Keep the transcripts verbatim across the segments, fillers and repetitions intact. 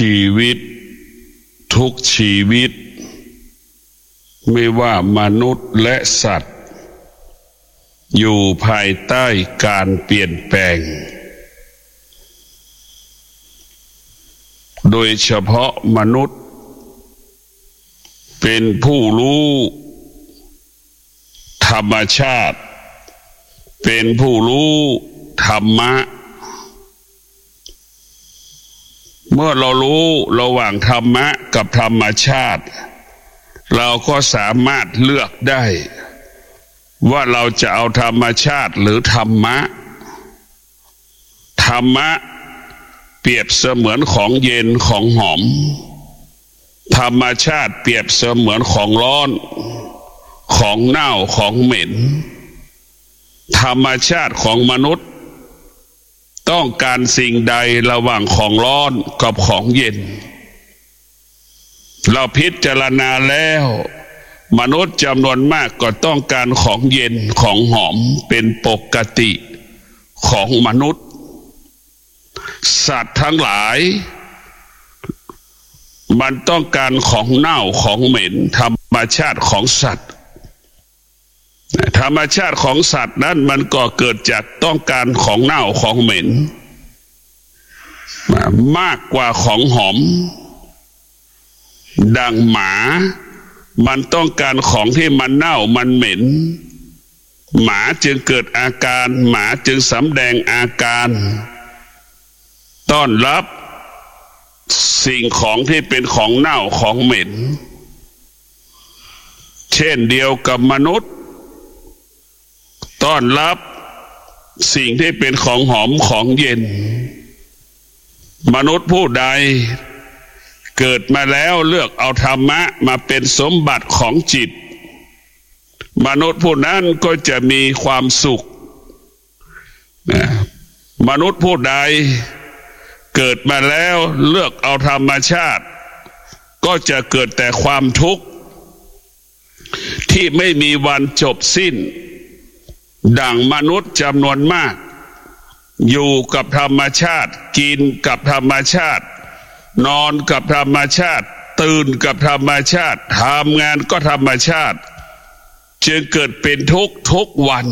ชีวิตทุกชีวิตไม่ว่ามนุษย์และสัตว์อยู่ภายใต้การเปลี่ยนแปลงโดยเฉพาะมนุษย์เป็นผู้รู้ธรรมชาติเป็นผู้รู้ธรรมะเมื่อเรารู้ระหว่างธรรมะกับธรรมชาติเราก็สามารถเลือกได้ว่าเราจะเอาธรรมชาติหรือธรรมะธรรมะเปรียบเสมือนของเย็นของหอมธรรมชาติเปรียบเสมือนของร้อนของเน่าของเหม็นธรรมชาติของมนุษย์ต้องการสิ่งใดระหว่างของร้อนกับของเย็นเราพิจารณาแล้วมนุษย์จำนวนมากก็ต้องการของเย็นของหอมเป็นปกติของมนุษย์สัตว์ทั้งหลายมันต้องการของเน่าของเหม็นธรรมชาติของสัตว์ธรรมชาติของสัตว์นั้นมันก็เกิดจากต้องการของเน่าของเหม็นมากกว่าของหอมดังหมามันต้องการของที่มันเน่ามันเหม็นหมาจึงเกิดอาการหมาจึงสำแดงอาการต้อนรับสิ่งของที่เป็นของเน่าของเหม็นเช่นเดียวกับมนุษย์ต้อนรับสิ่งที่เป็นของหอมของเย็นมนุษย์ผู้ใดเกิดมาแล้วเลือกเอาธรรมะมาเป็นสมบัติของจิตมนุษย์ผู้นั้นก็จะมีความสุขมนุษย์ผู้ใดเกิดมาแล้วเลือกเอาธรรมชาติก็จะเกิดแต่ความทุกข์ที่ไม่มีวันจบสิ้นดังมนุษย์จำนวนมากอยู่กับธรรมชาติกินกับธรรมชาตินอนกับธรรมชาติตื่นกับธรรมชาติทำงานก็ธรรมชาติจึงเกิดเป็นทุกข์ทุกวัน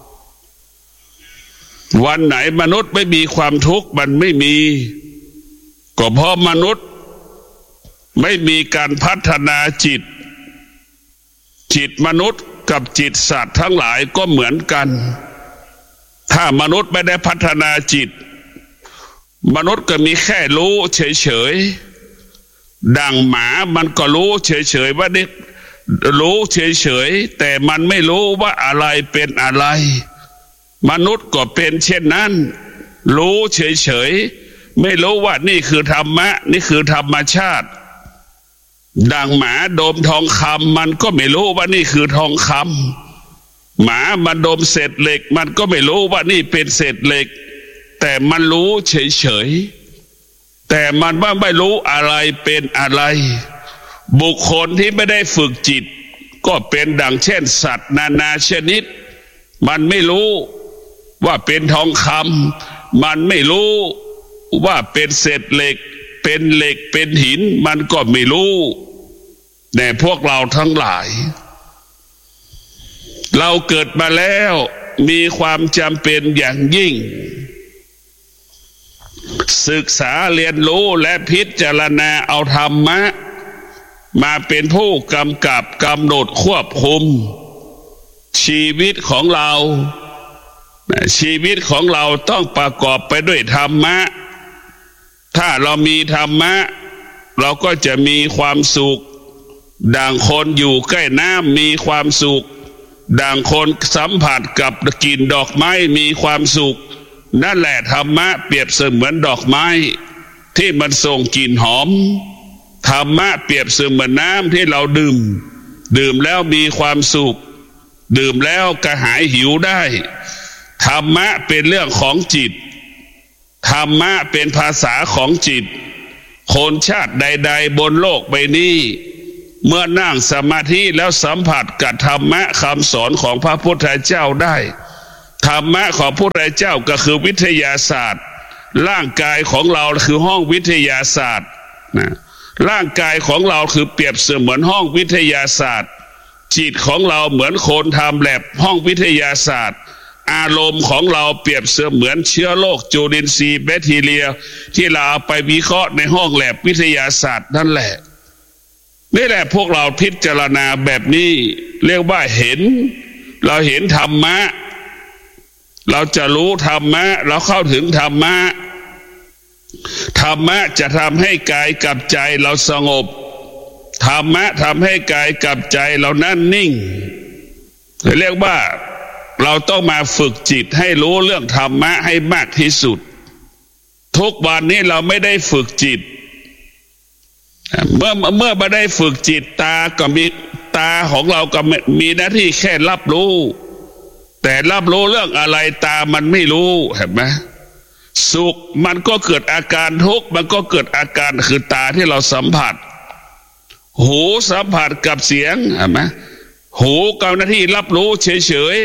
วันไหนมนุษย์ไม่มีความทุกข์มันไม่มีก็เพราะมนุษย์ไม่มีการพัฒนาจิตจิตมนุษย์กับจิตสัตว์ทั้งหลายก็เหมือนกันถ้ามนุษย์ไม่ได้พัฒนาจิตมนุษย์ก็มีแค่รู้เฉยๆดังหมามันก็รู้เฉยๆว่านี่รู้เฉยๆแต่มันไม่รู้ว่าอะไรเป็นอะไรมนุษย์ก็เป็นเช่นนั้นรู้เฉยๆไม่รู้ว่านี่คือธรรมะนี่คือธรรมชาติดังหมาดมทองคำมันก็ไม่รู้ว่านี่คือทองคำหมามันดมเศษเหล็กมันก็ไม่รู้ว่านี่เป็นเศษเหล็กแต่มันรู้เฉยๆแต่มันว่าไม่รู้อะไรเป็นอะไรบุคคลที่ไม่ได้ฝึกจิตก็เป็นดังเช่นสัตว์นานาชนิดมันไม่รู้ว่าเป็นทองคำมันไม่รู้ว่าเป็นเศษเหล็กเป็นเหล็กเป็นหินมันก็ไม่รู้แต่พวกเราทั้งหลายเราเกิดมาแล้วมีความจำเป็นอย่างยิ่งศึกษาเรียนรู้และพิจารณาเอาธรรมะมาเป็นผู้กำกับกำหนดควบคุมชีวิตของเราชีวิตของเราต้องประกอบไปด้วยธรรมะถ้าเรามีธรรมะเราก็จะมีความสุขดังคนอยู่ใกล้น้ำมีความสุขดังคนสัมผัสกับกลิ่นดอกไม้มีความสุขนั่นแหละธรรมะเปรียบเสมือนดอกไม้ที่มันส่งกลิ่นหอมธรรมะเปรียบเสมือนน้ำที่เราดื่มดื่มแล้วมีความสุขดื่มแล้วกระหายหิวได้ธรรมะเป็นเรื่องของจิตธรรมะเป็นภาษาของจิตคนชาติใดๆบนโลกใบนี้เมื่อนั่งสมาธิแล้วสัมผัสกับธรรมะคำสอนของพระพุทธเจ้าได้ธรรมะของพระพุทธเจ้าก็คือวิทยาศาสตร์ร่างกายของเราคือห้องวิทยาศาสตร์นะร่างกายของเราคือเปรียบเสมือนห้องวิทยาศาสตร์จิตของเราเหมือนคนทำแลบห้องวิทยาศาสตร์อารมณ์ของเราเปรียบเสมือนเชื้อโรคจุลินทรีย์แบคทีเรียที่เราเอาไปวิเคราะห์ในห้องแลบวิทยาศาสตร์นั่นแหละนี่แหละพวกเราพิจารณาแบบนี้เรียกว่าเห็นเราเห็นธรรมะเราจะรู้ธรรมะเราเข้าถึงธรรมะธรรมะจะทำให้กายกับใจเราสงบธรรมะทำให้กายกับใจเรานั่นนิ่งเรียกว่าเราต้องมาฝึกจิตให้รู้เรื่องธรรมะให้มากที่สุดทุกวันนี้เราไม่ได้ฝึกจิตเมื่อเมื่อไม่ได้ฝึกจิตตาก็มีตาของเราก็มีหน้าที่แค่รับรู้แต่รับรู้เรื่องอะไรตามันไม่รู้เห็นไหมสุขมันก็เกิดอาการทุกข์มันก็เกิดอาการคือตาที่เราสัมผัสหูสัมผัสกับเสียงเห็นไหมหูกับหน้าที่รับรู้เฉย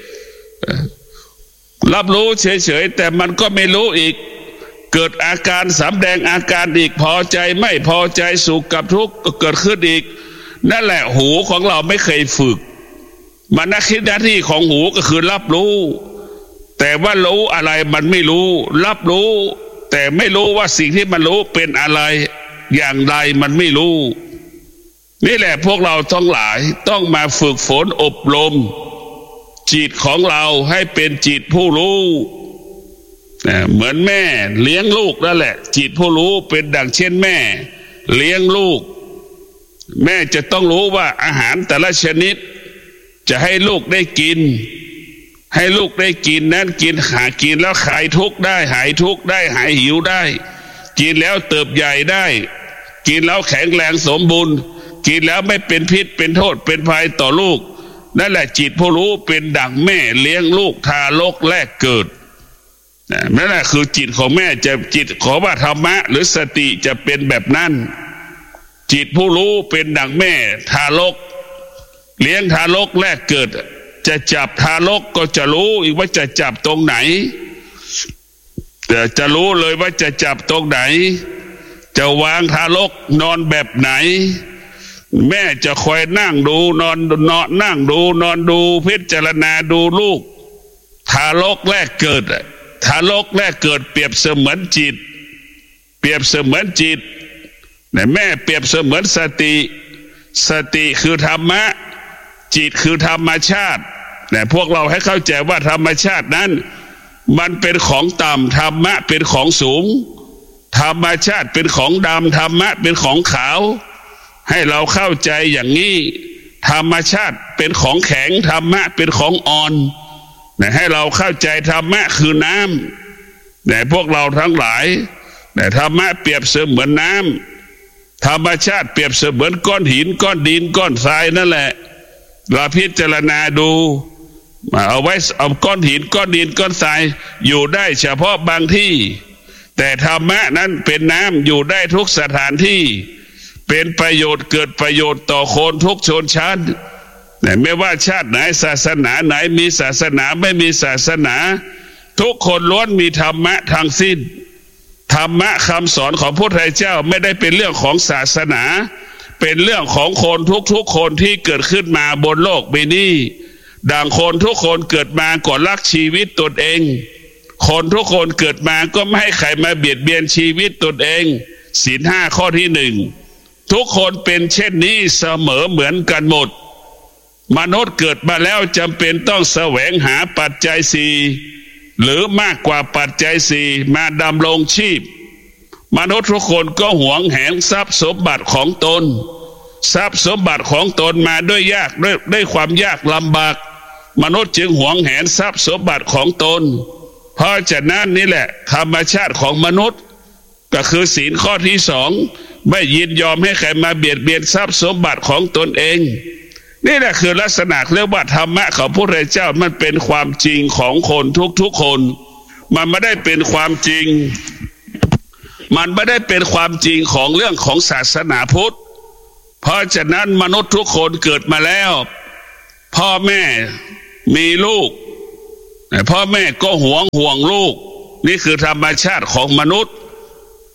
ๆรับรู้เฉยๆแต่มันก็ไม่รู้อีกเกิดอาการสำแดงอาการอีกพอใจไม่พอใจสุขกับทุกข์ก็เกิดขึ้นอีกนั่นแหละหูของเราไม่เคยฝึกมันนักคิดหน้าที่ของหูก็คือรับรู้แต่ว่ารู้อะไรมันไม่รู้รับรู้แต่ไม่รู้ว่าสิ่งที่มันรู้เป็นอะไรอย่างไรมันไม่รู้นี่แหละพวกเราทั้งหลายต้องมาฝึกฝนอบรมจิตของเราให้เป็นจิตผู้รู้เหมือนแม่เลี้ยงลูกนั่นแหละจิตผู้รู้เป็นดังเช่นแม่เลี้ยงลูกแม่จะต้องรู้ว่าอาหารแต่ละชนิดจะให้ลูกได้กินให้ลูกได้กินนั้นกินหากินแล้วคลายทุกข์ได้หายทุกข์ได้หายหิวได้กินแล้วเติบใหญ่ได้กินแล้วแข็งแรงสมบูรณ์กินแล้วไม่เป็นพิษเป็นโทษเป็นภัยต่อลูกนั่นแหละจิตผู้รู้เป็นดั่งแม่เลี้ยงลูกทารกแรกเกิดนั่นแหละคือจิตของแม่จะจิตของว่าธรรมะหรือสติจะเป็นแบบนั้นจิตผู้รู้เป็นดั่งแม่ทารกเลี้ยงทารกแรกเกิดจะจับทารกก็จะรู้อีกว่าจะจับตรงไหนแต่จะรู้เลยว่าจะจับตรงไหนจะวางทารกนอนแบบไหนแม่จะคอยนั่งดูนอนนอนนั่งดูนอนดูพิจารณาดูลูกทารกแรกเกิดทารกแรกเกิดเปรียบเสมือนจิตเปรียบเสมือนจิตแม่เปรียบเสมือนสติสติคือธรรมะจิตคือธรรมชาติแต่พวกเราให้เข้าใจว่าธรรมชาตินั้นมันเป็นของต่ำธรรมะเป็นของสูงธรรมชาติเป็นของดำธรรมะเป็นของขาวให้เราเข้าใจอย่างนี้ธรรมชาติเป็นของแข็งธรรมะเป็นของอ่อนแต่ให้เราเข้าใจธรรมะคือน้ำแต่พวกเราทั้งหลายแต่ธรรมะเปรียบเสมือนน้ำธรรมชาติเปรียบเสมือนก้อนหินก้อนดินก้อนทรายนั่นแหละเราพิจารณาดูเอาไว้เอาก้อนหินก้อนดินก้อนทรายอยู่ได้เฉพาะบางที่แต่ธรรมะนั้นเป็นน้ำอยู่ได้ทุกสถานที่เป็นประโยชน์เกิดประโยชน์ต่อคนทุกชนชั้นแต่ไม่ว่าชาติไหนศาสนาไหนมีศาสนาไม่มีศาสนาทุกคนล้วนมีธรรมะทั้งสิ้นธรรมะคำสอนของพระพุทธเจ้าไม่ได้เป็นเรื่องของศาสนาเป็นเรื่องของคนทุกๆคนที่เกิดขึ้นมาบนโลกใบนี้ดังคนทุกคนเกิดมาก่อนรักชีวิตตนเองคนทุกคนเกิดมาก็ไม่ให้ใครมาเบียดเบียนชีวิตตนเองศีลห้าข้อที่หนึ่งทุกคนเป็นเช่นนี้เสมอเหมือนกันหมดมนุษย์เกิดมาแล้วจำเป็นต้องแสวงหาปัจจัยสี่หรือมากกว่าปัจจัยสี่มาดำรงชีพมนุษย์ทุกคนก็หวงแหนทรัพย์สมบัติของตนทรัพย์สมบัติของตนมาด้วยยากด้วยด้วยความยากลำบากมนุษย์จึงหวงแหนทรัพย์สมบัติของตนเพราะฉะนั้นนี่แหละธรรมชาติของมนุษย์ก็คือศีลข้อที่สองไม่ยินยอมให้ใครมาเบียดเบียนทรัพย์สมบัติของตนเองนี่แหละคือลักษณะเรียกว่าธรรมะของพระพุทธเจ้ามันเป็นความจริงของคนทุกๆคนมันไม่ได้เป็นความจริงมันไม่ได้เป็นความจริงของเรื่องของศาสนาพุทธเพราะฉะนั้นมนุษย์ทุกคนเกิดมาแล้วพ่อแม่มีลูกพ่อแม่ก็หวงห่วงลูกนี่คือธรรมชาติของมนุษย์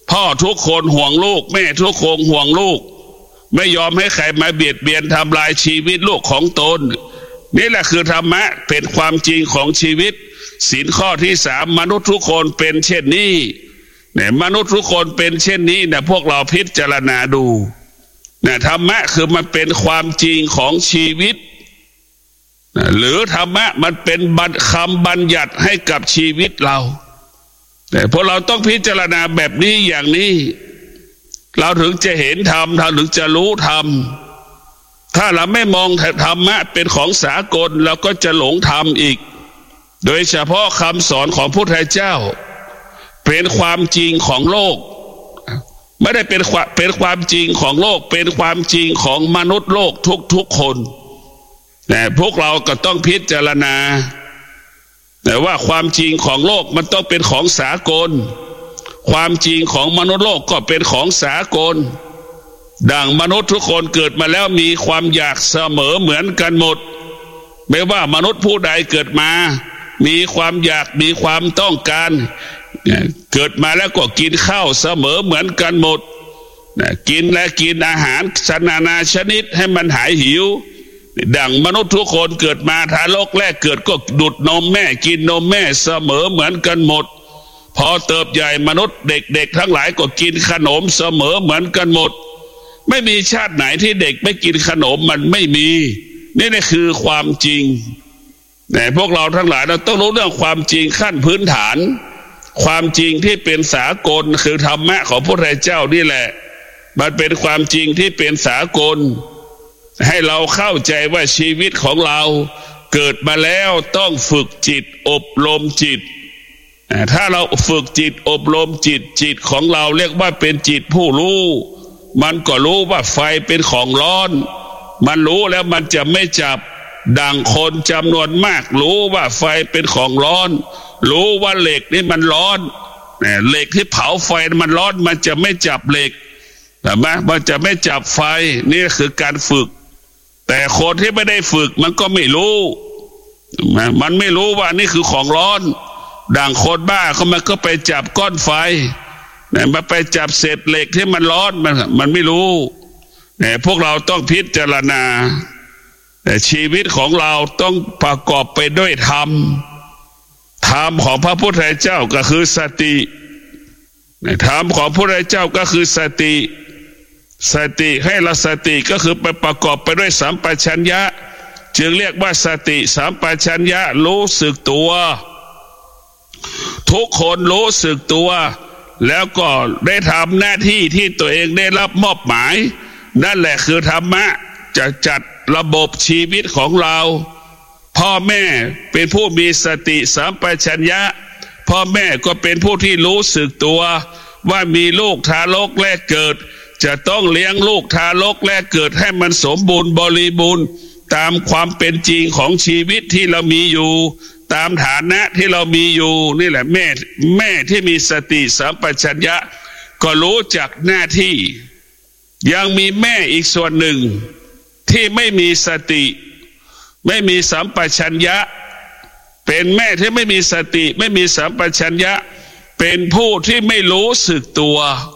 พ่อทุกคนห่วงลูกแม่ทุกคนห่วงลูกไม่ยอมให้ใครมาเบียดเบียนทำลายชีวิตลูกของตนนี่แหละคือธรรมะเป็นความจริงของชีวิตศีลข้อที่สามมนุษย์ทุกคนเป็นเช่นนี้เนี่ยมนุษย์ทุกคนเป็นเช่นนี้เนี่ยพวกเราพิจารณาดูเนี่ยธรรมะคือมันเป็นความจริงของชีวิตหรือธรรมะมันเป็นคำบัญญัติให้กับชีวิตเราแต่พวกเราต้องพิจารณาแบบนี้อย่างนี้เราถึงจะเห็นธรรมเราถึงจะรู้ธรรมถ้าเราไม่มองธรรมะเป็นของสากลเราก็จะหลงธรรมอีกโดยเฉพาะคำสอนของพระพุทธเจ้าเป็นความจริงของโลกไม่ได้เป็นความเป็นความจริงของโลกเป็นความจริงของมนุษย์โลกทุกๆคนแต่พวกเราก็ต้องพิจารณาแต่ว่าความจริงของโลกมันต้องเป็นของสากลความจริงของมนุษย์โลกก็เป็นของสากลดังมนุษย์ทุกคนเกิดมาแล้วมีความอยากเสมอเหมือนกันหมดไม่ว่ามนุษย์ผู้ใดเกิดมามีความอยากมีความต้องการเกิดมาแล้วก็กินข้าวเสมอเหมือนกันหมดกินและกินอาหารนานาชนิดให้มันหายหิวดังมนุษย์ทุกคนเกิดมาทารกแรกเกิดก็ดูดนมแม่กินนมแม่เสมอเหมือนกันหมดพอเติบใหญ่มนุษย์เด็กๆทั้งหลายก็กินขนมเสมอเหมือนกันหมดไม่มีชาติไหนที่เด็กไม่กินขนมมันไม่มีนี่นี่คือความจริงแต่พวกเราทั้งหลายเราต้องรู้เรื่องความจริงขั้นพื้นฐานความจริงที่เป็นสากลคือธรรมะของพระพุทธเจ้านี่แหละมันเป็นความจริงที่เป็นสากลให้เราเข้าใจว่าชีวิตของเราเกิดมาแล้วต้องฝึกจิตอบรมจิตถ้าเราฝึกจิตอบรมจิตจิตของเราเรียกว่าเป็นจิตผู้รู้มันก็รู้ว่าไฟเป็นของร้อนมันรู้แล้วมันจะไม่จับดังคนจำนวนมากรู้ว่าไฟเป็นของร้อนรู้ว่าเหล็กนี่มันร้อนเหล็กที่เผาไฟมันร้อนมันจะไม่จับเหล็กใช่ไหมมันจะไม่จับไฟนี่คือการฝึกแต่คนที่ไม่ได้ฝึกมันก็ไม่รู้มันไม่รู้ว่านี่คือของร้อนดังคนบ้าเขามันก็ไปจับก้อนไฟมันไปจับเศษเหล็กที่มันร้อนมันมันไม่รู้แต่พวกเราต้องพิจารณาแต่ชีวิตของเราต้องประกอบไปด้วยธรรมธรรมของพระพุทธเจ้าก็คือสติธรรมของพระพุทธเจ้าก็คือสติสติให้ละสติก็คือไปประกอบไปด้วยสัมปชัญญะจึงเรียกว่าสติสัมปชัญญะรู้สึกตัวทุกคนรู้สึกตัวแล้วก็ได้ทำหน้าที่ที่ตัวเองได้รับมอบหมายนั่นแหละคือธรรมะจะจัดระบบชีวิตของเราพ่อแม่เป็นผู้มีสติสัมปชัญญะพ่อแม่ก็เป็นผู้ที่รู้สึกตัวว่ามีลูกทารกแรกเกิดจะต้องเลี้ยงลูกทารกแรกเกิดให้มันสมบูรณ์บริบูรณ์ตามความเป็นจริงของชีวิตที่เรามีอยู่ตามฐานะที่เรามีอยู่นี่แหละแม่แม่ที่มีสติสัมปชัญญะก็รู้จักหน้าที่ยังมีแม่อีกส่วนหนึ่งที่ไม่มีสติไม่มีสัมปชัญญะเป็นแม่ที่ไม่มีสติไม่มีสัมปชัญญะเป็นผู้ที่ไม่รู้สึกตัว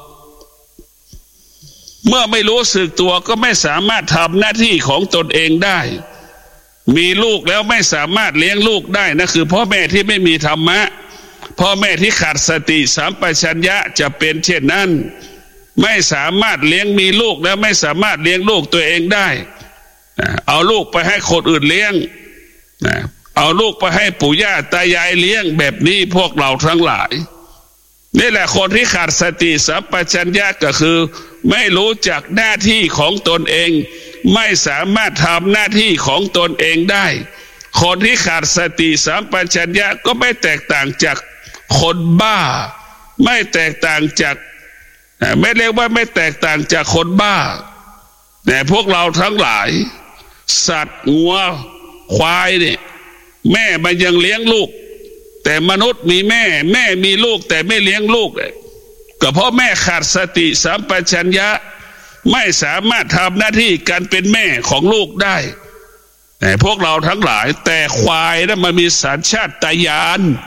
เมื่อไม่รู้สึกตัวก็ไม่สามารถทำหน้าที่ของตนเองได้มีลูกแล้วไม่สามารถเลี้ยงลูกได้นะคือพ่อแม่ที่ไม่มีธรรมะพ่อแม่ที่ขาดสติสัมปชัญญะจะเป็นเช่นนั้นไม่สามารถเลี้ยงมีลูกแล้วไม่สามารถเลี้ยงลูกตัวเองได้เอาลูกไปให้คนอื่นเลี้ยงเอาลูกไปให้ปู่ย่าตายายเลี้ยงแบบนี้พวกเราทั้งหลายนี่แหละคนที่ขาดสติสัมปชัญญะก็คือไม่รู้จักหน้าที่ของตนเองไม่สามารถทำหน้าที่ของตนเองได้คนที่ขาดสติสัมปชัญญะก็ไม่แตกต่างจากคนบ้าไม่แตกต่างจากไม่เรียกว่าไม่แตกต่างจากคนบ้าแต่พวกเราทั้งหลายสัตว์งัวควายเนี่ยแม่มันยังเลี้ยงลูกแต่มนุษย์มีแม่แม่มีลูกแต่ไม่เลี้ยงลูกก็เพราะแม่ขาดสติสัมปชัญญะไม่สามารถทำหน้าที่การเป็นแม่ของลูกได้แต่พวกเราทั้งหลายแต่ควายนั้นมันมีสัญชาตญาณ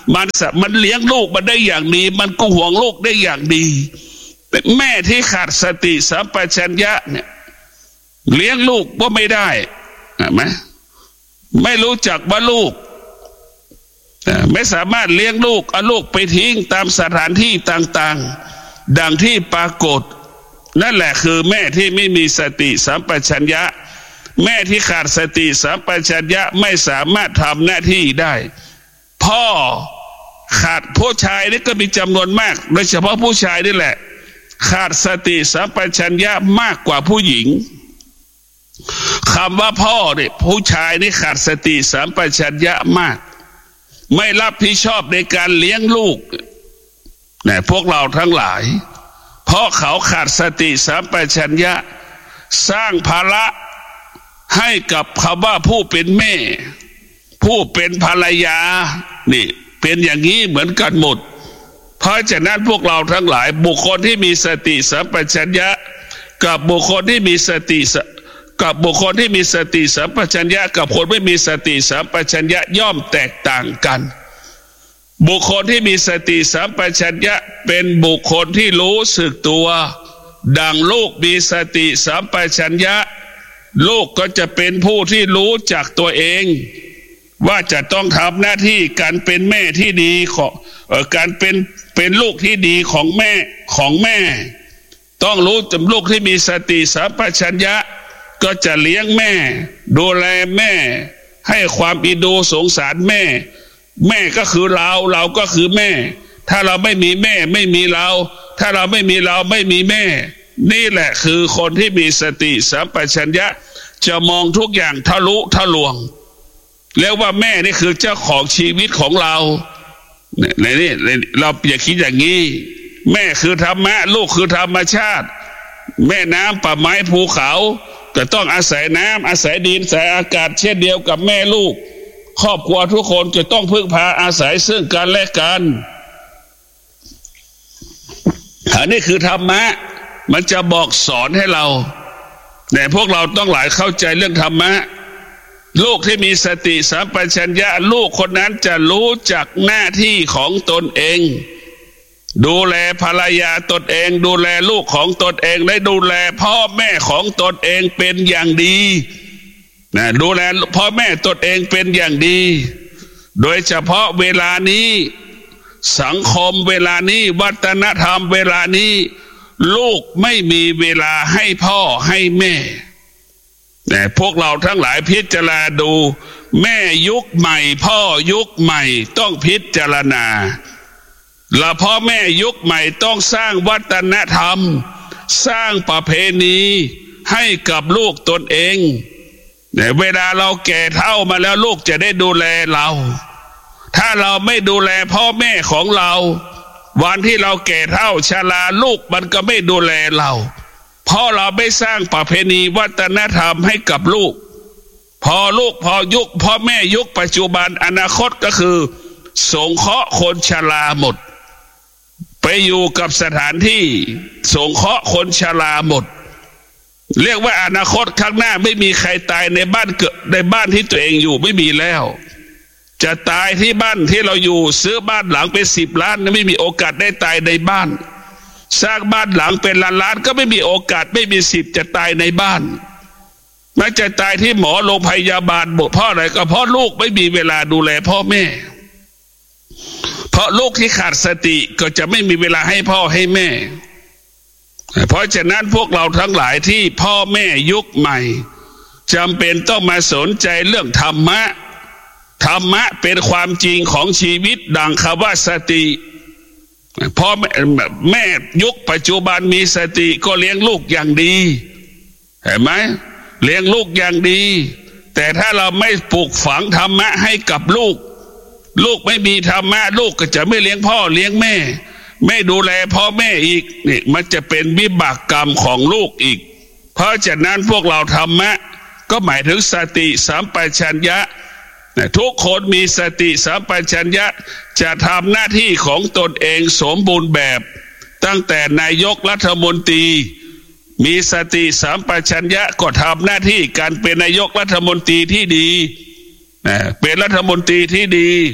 มันมันเลี้ยงลูกมันได้อย่างดีมันก็ห่วงลูกได้อย่างดีเป็นแม่ที่ขาดสติสัมปชัญญะเนี่ยเลี้ยงลูกก็ไม่ได้เห็นไหมไม่รู้จักว่าลูกไม่สามารถเลี้ยงลูกเอาลูกไปทิ้งตามสถานที่ต่างๆดังที่ปรากฏนั่นแหละคือแม่ที่ไม่มีสติสัมปชัญญะแม่ที่ขาดสติสัมปชัญญะไม่สามารถทำหน้าที่ได้พ่อขาดผู้ชายนี่ก็มีจำนวนมากโดยเฉพาะผู้ชายนี่แหละขาดสติสัมปชัญญะมากกว่าผู้หญิงคำว่าพ่อเนี่ยผู้ชายนี่ขาดสติสัมปชัญญะมากไม่รับผิดชอบในการเลี้ยงลูกเนี่ยพวกเราทั้งหลายเพราะเขาขาดสติสัมปชัญญะสร้างภาระให้กับคำว่าผู้เป็นแม่ผู้เป็นภรรยานี่เป็นอย่างนี้เหมือนกันหมดเพราะฉะนั้นพวกเราทั้งหลายบุคคลที่มีสติสัมปชัญญะกับบุคคลที่มีสติกับบุคคลที่มีสติสัมปชัญญะกับคนไม่มีสติสัมปชัญญะย่อมแตกต่างกันบุคคลที่มีสติสัมปชัญญะเป็นบุคคลที่รู้สึกตัวดังลูกมีสติสัมปชัญญะลูกก็จะเป็นผู้ที่รู้จักตัวเองว่าจะต้องทำหน้าที่การเป็นแม่ที่ดีของเอ่อการเป็นเป็นลูกที่ดีของแม่ของแม่ต้องรู้จำลูกที่มีสติสัมปชัญญะก็จะเลี้ยงแม่ดูแลแม่ให้ความอิดูสงสารแม่แม่ก็คือเราเราก็คือแม่ถ้าเราไม่มีแม่ไม่มีเราถ้าเราไม่มีเราไม่มีแม่นี่แหละคือคนที่มีสติสัมปชัญญะจะมองทุกอย่างทะลุทะลวงแล้วว่าแม่นี่คือเจ้าของชีวิตของเราเนี่ยนี่เราอย่าคิดอย่างนี้แม่คือธรรมะลูกคือธรรมชาติแม่น้ำป่าไม้ภูเขาก็ต้องอาศัยน้ำอาศัยดินอาศัยอากาศเช่นเดียวกับแม่ลูกครอบครัวทุกคนจะต้องพึ่งพาอาศัยซึ่งกันและกันอันนี้คือธรรมะมันจะบอกสอนให้เราแต่พวกเราต้องหลายเข้าใจเรื่องธรรมะลูกที่มีสติสัมปชัญญะลูกคนนั้นจะรู้จักหน้าที่ของตนเองดูแลภรรยาตนเองดูแลลูกของตนเองและดูแลพ่อแม่ของตนเองเป็นอย่างดีนะดูแลพ่อแม่ตนเองเป็นอย่างดีโดยเฉพาะเวลานี้สังคมเวลานี้วัฒนธรรมเวลานี้ลูกไม่มีเวลาให้พ่อให้แม่แต่พวกเราทั้งหลายพิจารณาดูแม่ยุคใหม่พ่อยุคใหม่ต้องพิจารณาและพ่อแม่ยุคใหม่ต้องสร้างวัฒนธรรมสร้างประเพณีให้กับลูกตนเองเนี่ยเวลาเราแก่เฒ่ามาแล้วลูกจะได้ดูแลเราถ้าเราไม่ดูแลพ่อแม่ของเราวันที่เราแก่เฒ่าชราลูกมันก็ไม่ดูแลเราเพราะเราไม่สร้างประเพณีวัฒนธรรมให้กับลูกพอลูกพอยุคพ่อแม่ยุคปัจจุบันอนาคตก็คือสงเคราะห์คนชราหมดไปอยู่กับสถานที่สงเคราะห์คนชราหมดเรียกว่าอนาคตข้างหน้าไม่มีใครตายในบ้านเกิดในบ้านที่ตัวเองอยู่ไม่มีแล้วจะตายที่บ้านที่เราอยู่ซื้อบ้านหลังเป็นสิบล้านไม่มีโอกาสได้ตายในบ้านสร้างบ้านหลังเป็นล้านล้านก็ไม่มีโอกาสไม่มีสิทธิ์จะตายในบ้านมันจะตายที่หมอโรงพยาบาลบ่เพราะอะไรก็เพราะลูกไม่มีเวลาดูแลพ่อแม่เพราะลูกที่ขาดสติก็จะไม่มีเวลาให้พ่อให้แม่เพราะฉะนั้นพวกเราทั้งหลายที่พ่อแม่ยุคใหม่จำเป็นต้องมาสนใจเรื่องธรรมะธรรมะเป็นความจริงของชีวิตดังคำว่าสติพ่อแม่แม่ยุคปัจจุบันมีสติก็เลี้ยงลูกอย่างดีเห็นไหมเลี้ยงลูกอย่างดีแต่ถ้าเราไม่ปลูกฝังธรรมะให้กับลูกลูกไม่มีธรรมะลูกก็จะไม่เลี้ยงพ่อเลี้ยงแม่ไม่ดูแลพ่อแม่อีกนี่มันจะเป็นวิบากกรรมของลูกอีกเพราะฉะนั้นพวกเราธรรมะก็หมายถึงสติสัมปชัญญะทุกคนมีสติสัมปชัญญะจะทำหน้าที่ของตนเองสมบูรณ์แบบตั้งแต่นายกรัฐมนตรีมีสติสัมปชัญญะก็ทำหน้าที่การเป็นนายกรัฐมนตรีที่ดีเป็นรัฐมนตรีที่ดี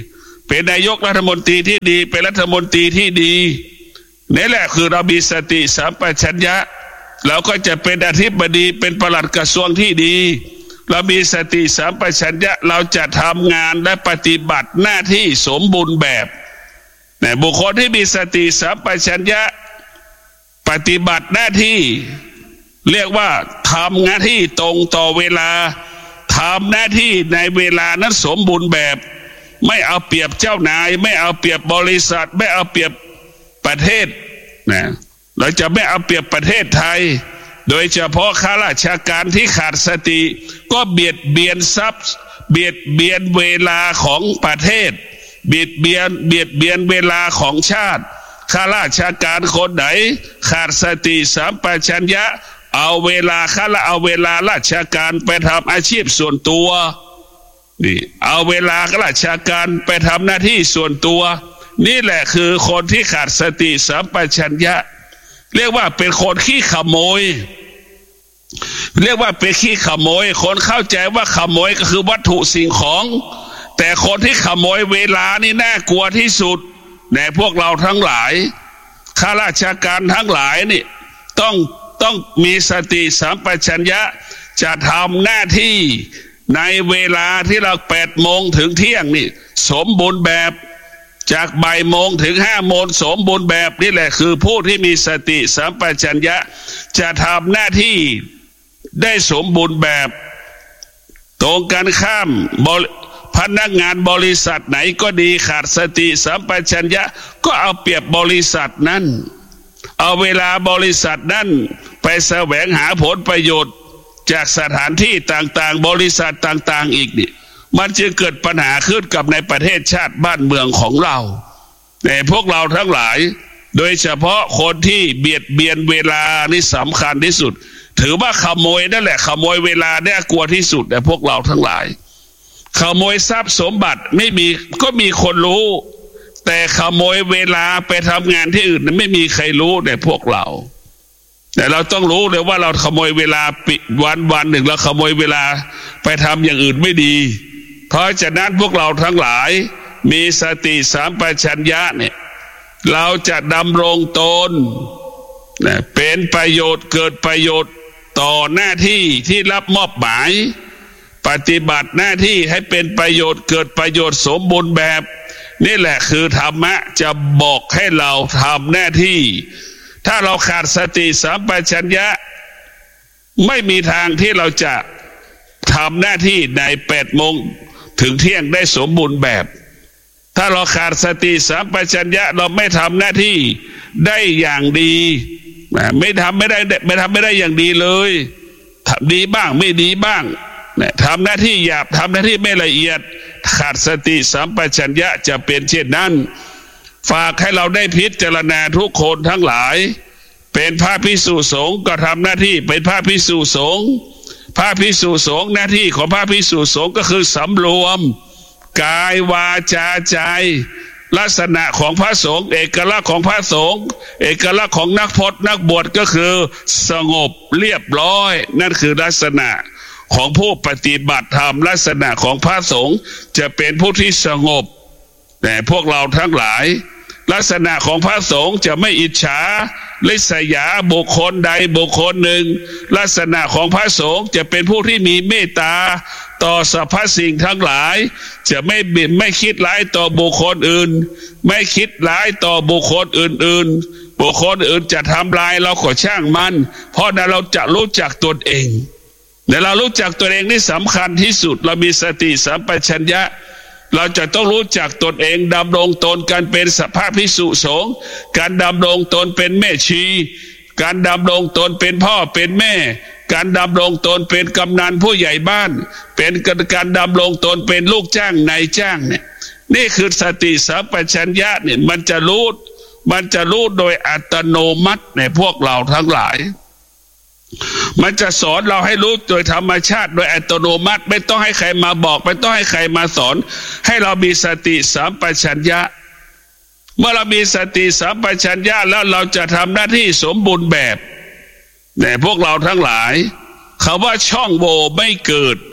เป็นนายกรัฐมนตรีที่ดีเป็นรัฐมนตรีที่ดีนี่แหละคือเรามีสติสัมปชัญญะเราก็จะเป็นอธิบดีเป็นปลัดกระทรวงที่ดีเรามีสติสัมปชัญญะเราจะทำงานและปฏิบัติหน้าที่สมบูรณ์แบบแต่บุคคลที่มีสติสัมปชัญญะปฏิบัติหน้าที่เรียกว่าทำหน้าที่ตรงต่อเวลาทำหน้าที่ในเวลานั้นสมบูรณ์แบบไม่เอาเปรียบเจ้านายไม่เอาเปรียบบริษัทไม่เอาเปรียบประเทศนะเราจะไม่เอาเปรียบประเทศไทยโดยเฉพาะข้าราชการที่ขาดสติก็เบียดเบียนทรัพย์เบียดเบียนเวลาของประเทศเบียดเบียนเบียดเบียนเวลาของชาติข้าราชการคนไหนขาดสติสัมปชัญญะเอาเวลาข้าราเอาเวลาราชการไปทำอาชีพส่วนตัวนี่เอาเวลาราชการไปทำหน้าที่ส่วนตัวนี่แหละคือคนที่ขาดสติสัมปชัญญะเรียกว่าเป็นคนขี้ขโมยเรียกว่าเป็นขี้ขโมยคนเข้าใจว่าขโมยก็คือวัตถุสิ่งของแต่คนที่ขโมยเวลานี่น่ากลัวที่สุดในพวกเราทั้งหลายข้าราชการทั้งหลายนี่ต้องต้องมีสติสัมปชัญญะจะทำหน้าที่ในเวลาที่เราแปดโมงถึงเที่ยงนี่สมบูรณ์แบบจากบ่ายโมงถึงห้าโมงสมบูรณ์แบบนี่แหละคือผู้ที่มีสติสัมปชัญญะจะทำหน้าที่ได้สมบูรณ์แบบตรงกันข้ามพนักงานบริษัทไหนก็ดีขาดสติสัมปชัญญะก็เอาเปรียบบริษัทนั้นเอาเวลาบริษัทนั้นไปแสวงหาผลประโยชน์จากสถานที่ต่างๆบริษัทต่างๆอีกนี่มันจะเกิดปัญหาขึ้นกับในประเทศชาติบ้านเมืองของเราแต่พวกเราทั้งหลายโดยเฉพาะคนที่เบียดเบียนเวลานี่สำคัญที่สุดถือว่าขโมยนั่นแหละขโมยเวลาเนี่ยกลัวที่สุดแต่พวกเราทั้งหลายขโมยทรัพย์สมบัติไม่มีก็มีคนรู้แต่ขโมยเวลาไปทำงานที่อื่นไม่มีใครรู้แต่พวกเราแต่เราต้องรู้เลยว่าเราขโมยเวลาปิดวันวันหนึ่งเราขโมยเวลาไปทำอย่างอื่นไม่ดีเพราะฉะนั้นพวกเราทั้งหลายมีสติสัมปชัญญะเนี่ยเราจะดำรงตนเป็นประโยชน์เกิดประโยชน์ต่อหน้าที่ที่รับมอบหมายปฏิบัติหน้าที่ให้เป็นประโยชน์เกิดประโยชน์สมบูรณ์แบบนี่แหละคือธรรมะจะบอกให้เราทำหน้าที่ถ้าเราขาดสติสัมปชัญญะไม่มีทางที่เราจะทำหน้าที่ในแปดโมงถึงเที่ยงได้สมบูรณ์แบบถ้าเราขาดสติสัมปชัญญะเราไม่ทำหน้าที่ได้อย่างดีไม่ทำไม่ได้ไม่ทำไม่ได้อย่างดีเลยทำดีบ้างไม่ดีบ้างทำหน้าที่หยาบทำหน้าที่ไม่ละเอียดขาดสติสัมปชัญญะจะเป็นเช่นนั้นฝากให้เราได้พิจารณาทุกคนทั้งหลายเป็นพระภิกษุสงฆ์ก็ทำหน้าที่เป็นพระภิกษุสงฆ์พระภิกษุสงฆ์หน้าที่ของพระภิกษุสงฆ์ก็คือสำรวมกายวาจาใจลักษณะของพระสงฆ์เอกลักษณ์ของพระสงฆ์เอกลักษณ์ของนักพจน์นักบวชก็คือสงบเรียบร้อยนั่นคือลักษณะของผู้ปฏิบัติธรรมลักษณะของพระสงฆ์จะเป็นผู้ที่สงบแต่พวกเราทั้งหลายลักษณะของพระสงฆ์จะไม่อิจฉาลิษยาบุคคลใดบุคคลหนึ่งลักษณะของพระสงฆ์จะเป็นผู้ที่มีเมตตาต่อสรรพสิ่งทั้งหลายจะไม่บิดไม่คิดร้ายต่อบุคคลอื่นไม่คิดร้ายต่อบุคคลอื่นๆบุคคลอื่นจะทำลายเราก็ช่างมันเพราะนั้นเราจะรู้จักตนเองแต่เรารู้จักตัวเองนี่สำคัญที่สุดเรามีสติสัมปชัญญะเราจะต้องรู้จักตนเองดำรงตนการเป็นสภาพภิกษุสงฆ์การดำรงตนเป็นแม่ชีการดำรงตนเป็นพ่อเป็นแม่การดำรงตนเป็นกำนันผู้ใหญ่บ้านเป็นการดำรงตนเป็นลูกจ้างนายจ้างเนี่ยนี่คือสติสัมปชัญญะเนี่ยมันจะรู้มันจะรู้โดยอัตโนมัติในพวกเราทั้งหลายมันจะสอนเราให้รู้โดยธรรมชาติโดยอัตโนมัติไม่ต้องให้ใครมาบอกไม่ต้องให้ใครมาสอนให้เรามีสติสัมปชัญญะเมื่อเรามีสติสัมปชัญญะแล้วเราจะทำหน้าที่สมบูรณ์แบบแต่พวกเราทั้งหลายคำว่าช่องโหว่ไม่เกิด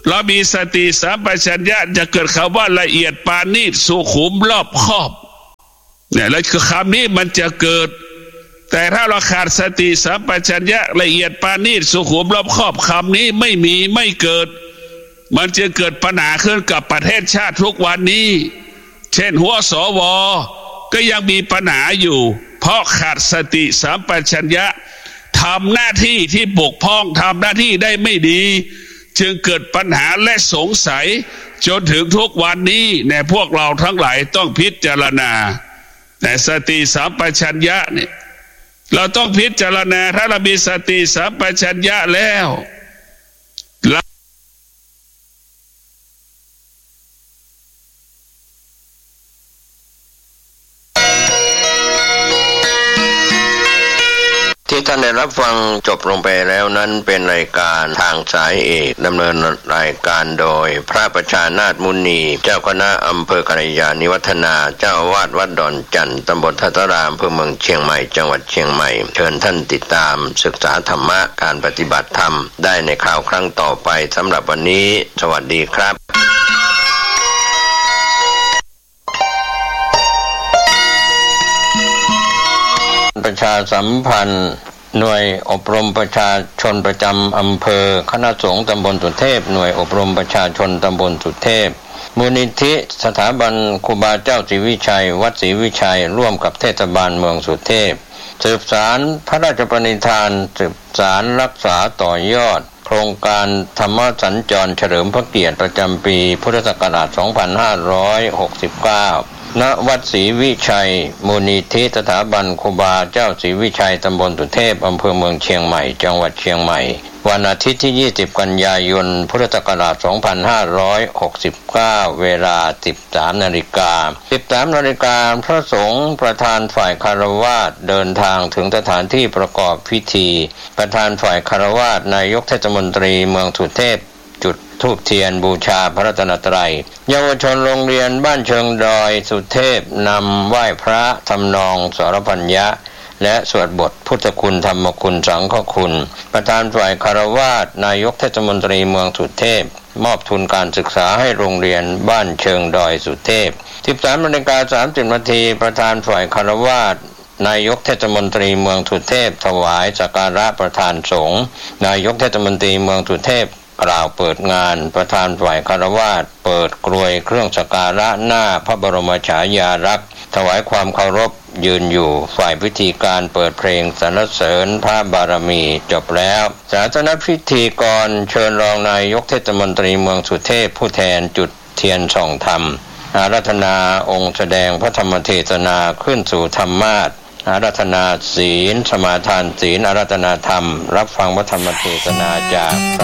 เรามีสติสัมปชัญญะจะเกิดคำว่าละเอียดปาณีตสุขุมรอบคอบเนี่ยแล้วคือคำนี้มันจะเกิดแต่ถ้าเราขาดสติสัมปชัญญะละเอียดปาณีตสุขุมรอบคอบคำนี้ไม่มีไม่เกิดมันจะเกิดปัญหาขึ้นกับประเทศชาติทุกวันนี้เช่นหัวสวก็ยังมีปัญหาอยู่เพราะขาดสติสัมปชัญญะทำหน้าที่ที่บกพร่องทำหน้าที่ได้ไม่ดีจึงเกิดปัญหาและสงสัยจนถึงทุกวันนี้ในพวกเราทั้งหลายต้องพิจารณาแต่สติสัมปชัญญะเนี่ยเราต้องพิจารณาถ้าเรามีสติสัมปชัญญะแล้วที่ท่านได้รับฟังจบลงไปแล้วนั้นเป็นรายการทางสายเอกดำเนินรายการโดยพระประชานาถมุนีเจ้าคณะอำเภอกัลยาณิวัฒนาเจ้าอาวาสวัดดอนจันทร์ตำบลทัตรามอำเภอเมืองเชียงใหม่จังหวัดเชียงใหม่เชิญท่านติดตามศึกษาธรรมะการปฏิบัติธรรมได้ในคราวครั้งต่อไปสำหรับวันนี้สวัสดีครับประชาสัมพันธ์หน่วยอบรมประชาชนประจำอำเภอคณะสงฆ์ตำบลสุเทพหน่วยอบรมประชาชนตำบลสุเทพมูลนิธิสถาบันครูบาเจ้าศรีวิชัยวัดศรีวิชัยร่วมกับเทศบาลเมืองสุเทพสืบสารพระราชปณิธานสืบสารรักษาต่อยอดโครงการธรรมสัญจรเฉลิมพระเกียรติประจำปีพุทธศักราชสองพันห้าร้อยหกสิบเก้าณวัดศรีวิชัยมูลนิธิสถาบันครูบาเจ้าศรีวิชัยตำบลสุเทพอำเภอเมืองเชียงใหม่จังหวัดเชียงใหม่วันอาทิตย์ที่ยี่สิบกันยายนพุทธศักราชสองพันห้าร้อยหกสิบเก้าเวลา สิบสามนาฬิกา สิบสามนาฬิกาพระสงฆ์ประธานฝ่ายคฤหัสถ์เดินทางถึงสถานที่ประกอบพิธีประธานฝ่ายคฤหัสถ์นายกเทศมนตรีเมืองสุเทพจุดธูปเทียนบูชาพระรัตนตรัยเยาวชนโรงเรียนบ้านเชิงดอยสุเทพนำไหว้พระทำนองสรพัญญะและสวดบทพุทธคุณธรรมคุณสังฆคุณประธานฝ่ายคฤหัสถ์นายกเทศมนตรีเมืองสุเทพมอบทุนการศึกษาให้โรงเรียนบ้านเชิงดอยสุเทพ สิบสามนาฬิกาสามสิบนาทีประธานฝ่ายคฤหัสถ์นายกเทศมนตรีเมืองสุเทพถวายสักการะประธานสงฆ์นายกเทศมนตรีเมืองสุเทพกล่าวเปิดงานประธานฝ่ายคฤหัสถ์เปิดกรวยเครื่องสักการะหน้าพระบรมฉายาลักษณ์ถวายความเคารพยืนอยู่ฝ่ายพิธีการเปิดเพลงสรรเสริญพระบารมีจบแล้วศาสนพิธีกรเชิญรองนายกเทศมนตรีเมืองสุเทพผู้แทนจุดเทียนส่องธรรมอาราธนาองค์แสดงพระธรรมเทศนาขึ้นสู่ธรรมาสน์อาราธนาศีลสมาทานศีลอาราธนาธรรมรับฟังพระธรรมเทศนาจาก